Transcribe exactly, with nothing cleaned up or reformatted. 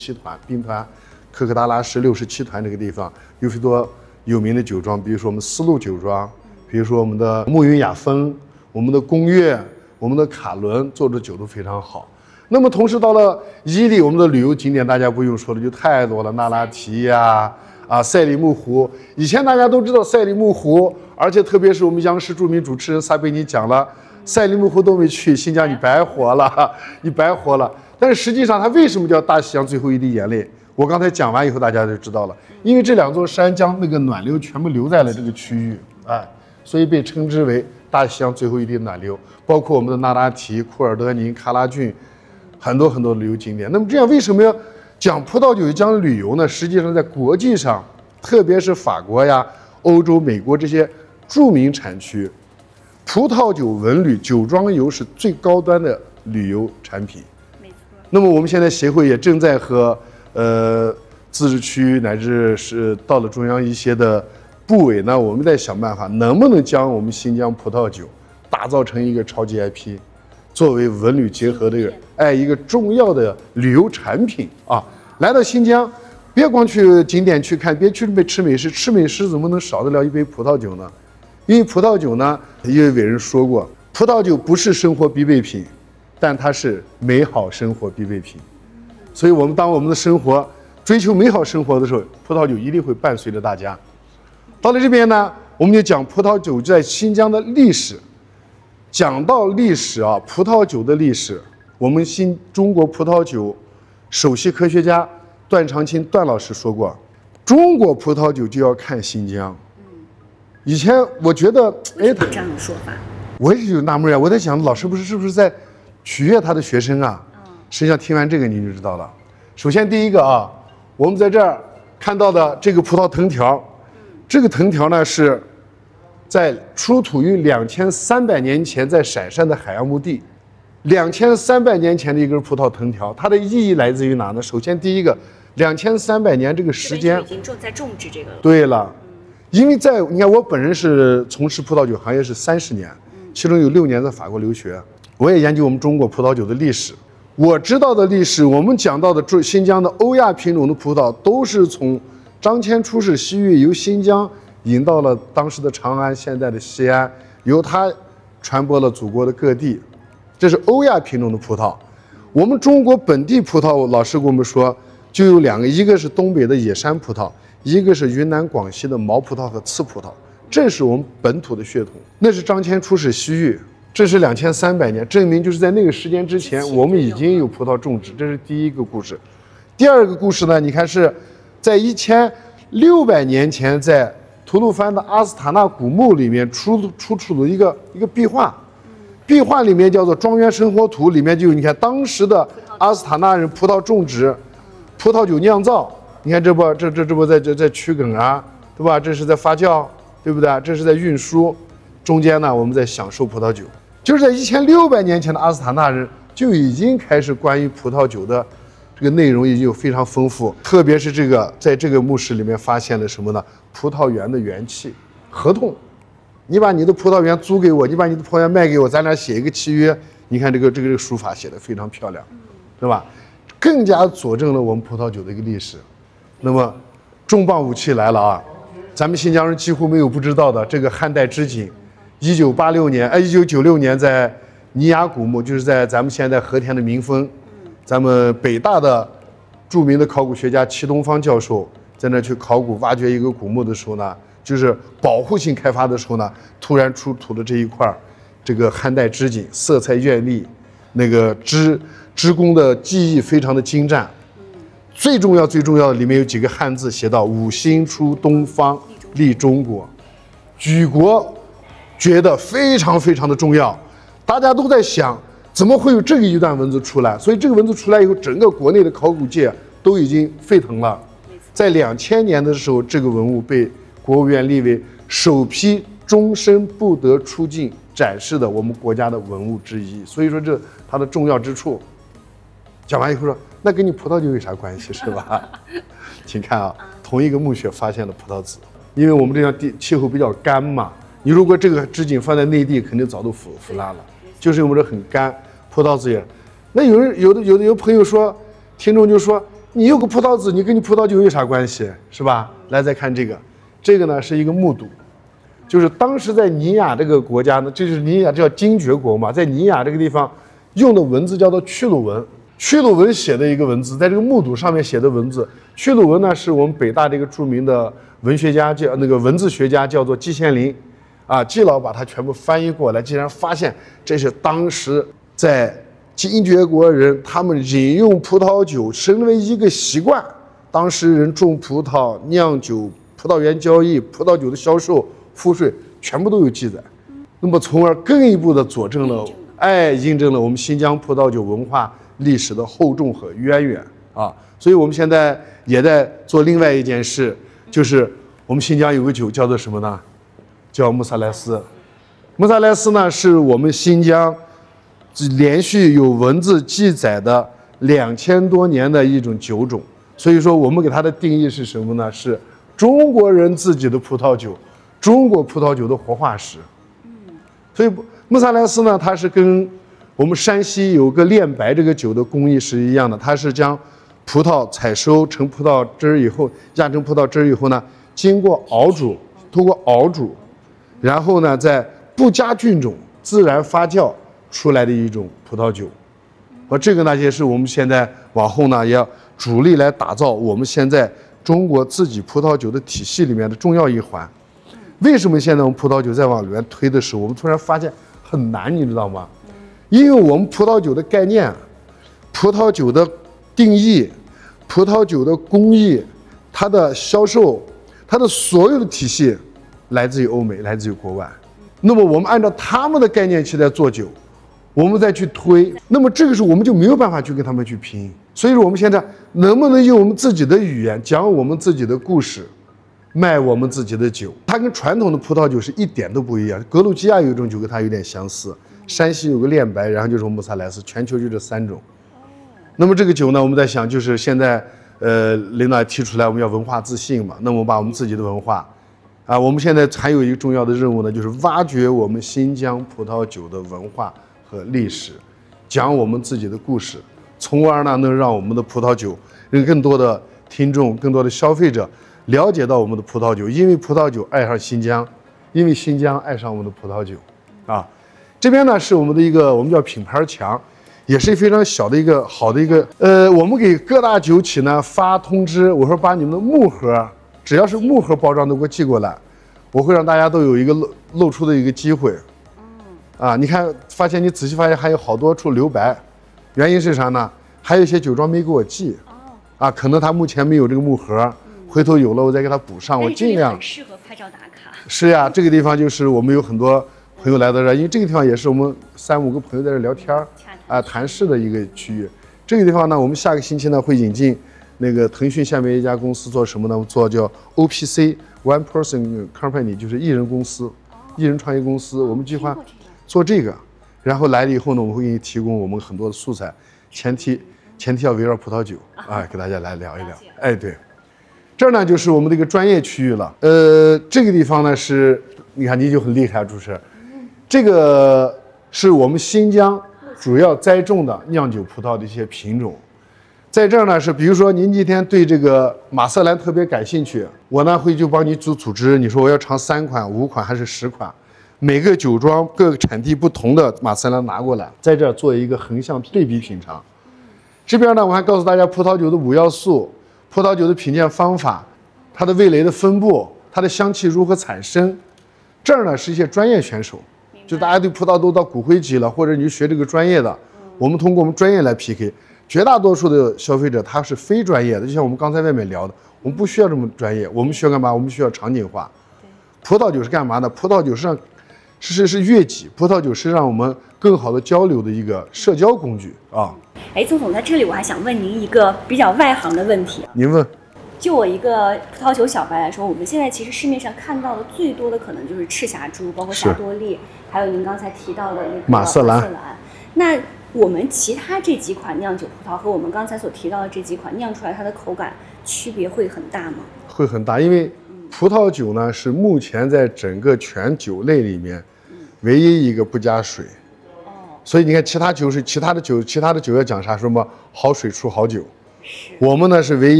七团兵团，科克达拉什六十七团这个地方有许多有名的酒庄，比如说我们丝路酒庄，比如说我们的慕云雅风，我们的宫悦，我们的卡伦做的酒都非常好。那么同时到了伊犁，我们的旅游景点大家不用说的就太多了，那拉提呀、啊，啊赛里木湖。以前大家都知道赛里木湖，而且特别是我们央视著名主持人撒贝尼讲了，赛里木湖都没去，新疆你白活了，你白活了。但是实际上它为什么叫大西洋最后一滴眼泪？我刚才讲完以后大家就知道了，因为这两座山将那个暖流全部留在了这个区域，哎，所以被称之为大西洋最后一滴暖流。包括我们的那拉提、库尔德宁、喀拉峻，很多很多旅游景点。那么这样为什么要讲葡萄酒讲旅游呢？实际上在国际上，特别是法国呀、欧洲、美国这些著名产区，葡萄酒文旅、酒庄游是最高端的旅游产品。没错。那么我们现在协会也正在和呃自治区乃至是到了中央一些的部委呢，我们在想办法，能不能将我们新疆葡萄酒打造成一个超级 I P， 作为文旅结合这个哎一个重要的旅游产品啊。来到新疆，别光去景点去看，别去吃美食，吃美食怎么能少得了一杯葡萄酒呢？因为葡萄酒呢，一位伟人说过，葡萄酒不是生活必备品，但它是美好生活必备品。所以我们当我们的生活追求美好生活的时候，葡萄酒一定会伴随着大家。到了这边呢，我们就讲葡萄酒在新疆的历史。讲到历史啊，葡萄酒的历史，我们新中国葡萄酒首席科学家段长青段老师说过，中国葡萄酒就要看新疆。以前我觉得，哎， 他这样的说法， 我也就纳闷啊，我在想，老师不是是不是在取悦他的学生啊？实际上听完这个你就知道了。首先第一个啊，我们在这儿看到的这个葡萄藤条，这个藤条呢是在出土于两千三百年前在陕山的海洋墓地，两千三百年前的一根葡萄藤条，它的意义来自于哪呢？首先第一个，两千三百年这个时间已经种在种植这个了。 对了，因为在你看我本人是从事葡萄酒行业是三十年，其中有六年在法国留学，我也研究我们中国葡萄酒的历史。我知道的历史，我们讲到的新疆的欧亚品种的葡萄，都是从张骞出使西域，由新疆引到了当时的长安，现在的西安，由它传播了祖国的各地。这是欧亚品种的葡萄。我们中国本地葡萄，老师跟我们说，就有两个，一个是东北的野山葡萄，一个是云南、广西的毛葡萄和刺葡萄，这是我们本土的血统。那是张骞出使西域，这是两千三百年，证明就是在那个时间之前，我们已经有葡萄种植，这是第一个故事。第二个故事呢，你看是在一千六百年前，在吐鲁番的阿斯塔纳古墓里面出出土的一个一个壁画，壁画里面叫做《庄园生活图》，里面就有你看当时的阿斯塔纳人葡萄种植、葡萄酒酿造。你看这不这这这不在这在曲梗啊，对吧？这是在发酵，对不对？这是在运输，中间呢我们在享受葡萄酒。就是在一千六百年前的阿斯塔纳人就已经开始关于葡萄酒的这个内容已经有非常丰富，特别是这个在这个墓室里面发现了什么呢？葡萄园的园契合同，你把你的葡萄园租给我，你把你的葡萄园卖给我，咱俩写一个契约。你看这个这个这个书法写得非常漂亮，是吧？更加佐证了我们葡萄酒的一个历史。那么重磅武器来了啊！咱们新疆人几乎没有不知道的这个汉代织锦。一九八六年，哎，一九九六年在尼雅古墓，就是在咱们现在和田的民丰，咱们北大的著名的考古学家齐东方教授在那去考古挖掘一个古墓的时候呢，就是保护性开发的时候呢，突然出土了这一块这个汉代织锦，色彩艳丽，那个织织工的技艺非常的精湛。最重要最重要的里面有几个汉字写到五星出东方，立中国，举国觉得非常非常的重要，大家都在想怎么会有这个一段文字出来，所以这个文字出来以后，整个国内的考古界都已经沸腾了。在两千年的时候，这个文物被国务院立为首批终身不得出境展示的我们国家的文物之一，所以说这它的重要之处。讲完以后说，那跟你葡萄酒有啥关系是吧？请看啊，同一个墓穴发现了葡萄籽，因为我们这样地气候比较干嘛。你如果这个织锦放在内地，肯定早都腐腐烂了，就是因为这很干，葡萄籽也。那有人有的有的有朋友说，听众就说， 你有个葡萄籽，你跟你葡萄酒有啥关系，是吧？来，再看这个，这个呢是一个木笃，就是当时在尼亚这个国家呢，这就是尼亚，这叫精绝国嘛，在尼亚这个地方用的文字叫做屈鲁文，屈鲁文写的一个文字，在这个木笃上面写的文字，屈鲁文呢是我们北大的一个著名的文学家，叫那个文字学家，叫做季羡林，啊，季老把它全部翻译过来，竟然发现这是当时在精绝国人他们饮用葡萄酒成为一个习惯，当时人种葡萄、酿酒、葡萄园交易、葡萄酒的销售、赋税，全部都有记载。那么，从而更一步的佐证了，哎，印证了我们新疆葡萄酒文化历史的厚重和渊源啊。所以我们现在也在做另外一件事，就是我们新疆有个酒叫做什么呢？叫穆萨莱斯。穆萨莱斯呢，是我们新疆连续有文字记载的两千多年的一种酒种，所以说我们给它的定义是什么呢？是中国人自己的葡萄酒，中国葡萄酒的活化石。所以穆萨莱斯呢，它是跟我们山西有个炼白这个酒的工艺是一样的，它是将葡萄采收成葡萄汁儿以后，压成葡萄汁儿以后呢，经过熬煮，通过熬煮，然后呢再不加菌种，自然发酵出来的一种葡萄酒。和这个呢也是我们现在往后呢也要主力来打造我们现在中国自己葡萄酒的体系里面的重要一环。为什么现在我们葡萄酒再往里面推的时候，我们突然发现很难，你知道吗？因为我们葡萄酒的概念、葡萄酒的定义、葡萄酒的工艺、它的销售、它的所有的体系来自于欧美，来自于国外。那么我们按照他们的概念去在做酒，我们再去推，那么这个时候我们就没有办法去跟他们去拼。所以说我们现在能不能用我们自己的语言讲我们自己的故事，卖我们自己的酒？它跟传统的葡萄酒是一点都不一样。格鲁吉亚有一种酒跟它有点相似，山西有个炼白，然后就是穆萨莱斯，全球就这三种。那么这个酒呢，我们在想，就是现在呃领导提出来我们要文化自信嘛，那么把我们自己的文化啊，我们现在还有一个重要的任务呢，就是挖掘我们新疆葡萄酒的文化和历史，讲我们自己的故事，从而呢能让我们的葡萄酒让更多的听众、更多的消费者了解到我们的葡萄酒，因为葡萄酒爱上新疆，因为新疆爱上我们的葡萄酒，啊，这边呢是我们的一个我们叫品牌墙，也是非常小的一个好的一个，呃，我们给各大酒企呢发通知，我说把你们的木盒，只要是木盒包装都给我寄过来，我会让大家都有一个露露出的一个机会。啊，你看，发现你仔细发现还有好多处留白，原因是啥呢？还有一些酒庄没给我寄，啊，可能他目前没有这个木盒，回头有了我再给他补上，我尽量。 很适合拍照打卡。 是呀，这个地方就是我们有很多朋友来到这儿，因为这个地方也是我们三五个朋友在这聊天儿啊谈事的一个区域。这个地方呢，我们下个星期呢会引进那个腾讯下面一家公司做什么呢？做叫 O P C One Person Company， 就是艺人公司、艺人创业公司。我们计划做这个，然后来了以后呢，我们会给你提供我们很多的素材，前提前提要围绕葡萄酒啊，给大家来聊一聊。哎，对，这儿呢就是我们的一个专业区域了。呃，这个地方呢是，你看你就很厉害，主持人，这个是我们新疆主要栽种的酿酒葡萄的一些品种。在这儿呢是，比如说您今天对这个马瑟兰特别感兴趣，我呢会就帮你组组织，你说我要尝三款、五款还是十款，每个酒庄各个产地不同的马瑟兰拿过来，在这儿做一个横向对比品尝。这边呢我还告诉大家葡萄酒的五要素、葡萄酒的品鉴方法、它的味蕾的分布、它的香气如何产生。这儿呢是一些专业选手，就大家对葡萄都到骨灰级了，或者你学这个专业的，我们通过我们专业来 P K。绝大多数的消费者他是非专业的，就像我们刚才外面聊的，我们不需要这么专业，我们需要干嘛？我们需要场景化。葡萄酒是干嘛的？葡萄酒是让是是是悦己，葡萄酒是让我们更好的交流的一个社交工具啊。 哎，曾总，在这里我还想问您一个比较外行的问题。 您问。 就我一个葡萄酒小白来说，我们现在其实市面上看到的最多的可能就是赤霞珠，包括霞多丽，还有您刚才提到的那个马瑟兰。 那我们其他这几款酿酒葡萄和我们刚才所提到的这几款酿出来，它的口感区别会很大吗？ 会很大，因为葡萄酒呢是目前在整个全酒类里面唯一一个不加水。哦。所以你看，其他酒是其他的酒，其他的酒要讲啥？什么好水出好酒， 是我们呢是唯一